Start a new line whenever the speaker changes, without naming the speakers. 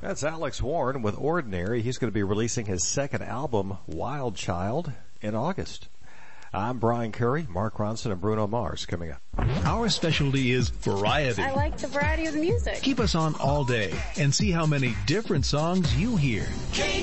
That's Alex Warren with Ordinary. He's going to be releasing his second album, Wild Child, in August. I'm Brian Curry, Mark Ronson, and Bruno Mars coming up.
Our specialty is variety.
I like the variety of the music.
Keep us on all day and see how many different songs you hear.